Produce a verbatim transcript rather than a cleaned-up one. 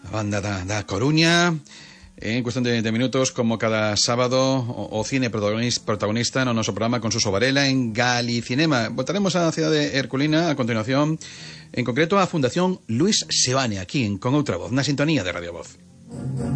a banda da, da Coruña. En cuestión de, de minutos, como cada sábado, o, o cine protagonista, protagonista no noso programa con Suso Varela en Galicinema. Voltaremos a la ciudad de Herculina a continuación, en concreto a Fundación Luis Seoane, aquí en Con Outra Voz, na sintonía de Radio Voz.